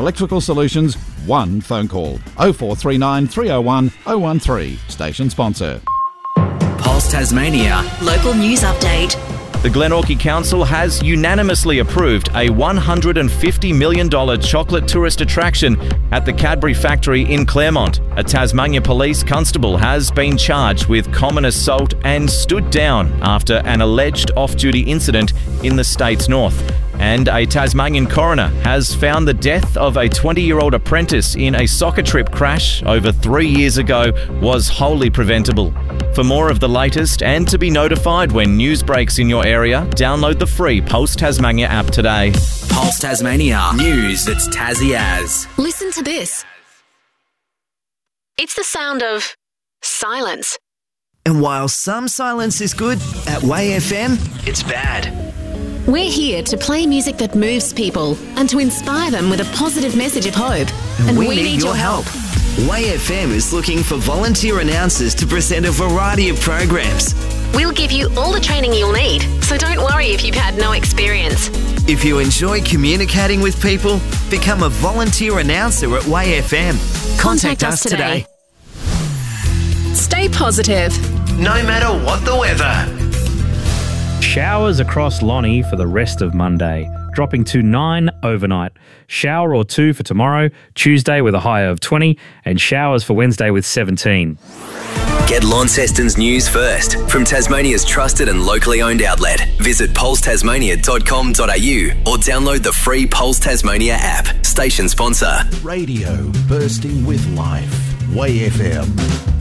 electrical solutions, one phone call. 0439 301 013. Station sponsor. Pulse Tasmania. Local news update. The Glenorchy Council has unanimously approved a $150 million chocolate tourist attraction at the Cadbury factory in Claremont. A Tasmania police constable has been charged with common assault and stood down after an alleged off-duty incident in the state's north. And a Tasmanian coroner has found the death of a 20-year-old apprentice in a soccer trip crash over 3 years ago was wholly preventable. For more of the latest and to be notified when news breaks in your area, download the free Pulse Tasmania app today. Pulse Tasmania. News that's Tassie as. Listen to this. It's the sound of silence. And while some silence is good, at Way FM, it's bad. We're here to play music that moves people and to inspire them with a positive message of hope. And we need your help. Way FM is looking for volunteer announcers to present a variety of programs. We'll give you all the training you'll need, so don't worry if you've had no experience. If you enjoy communicating with people, become a volunteer announcer at Way FM. Contact us today. Stay positive. No matter what the weather. Showers across Lonnie for the rest of Monday, dropping to 9 overnight. Shower or 2 for tomorrow, Tuesday with a high of 20, and showers for Wednesday with 17. Get Launceston's news first from Tasmania's trusted and locally owned outlet. Visit pulsetasmania.com.au or download the free Pulse Tasmania app. Station sponsor. Radio bursting with life. Way FM.